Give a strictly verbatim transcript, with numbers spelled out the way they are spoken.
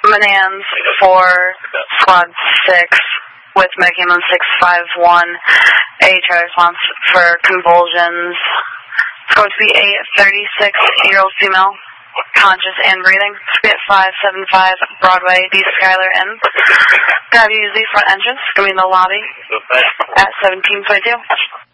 Manans for Squad six with Medicam six five one, a trial response for convulsions. It's going to be a thirty-six-year-old female, conscious and breathing. Spit five seven five Broadway, D. Skylar N. Gonna have you use the front entrance. It's going to be in the lobby at seventeen twenty-two.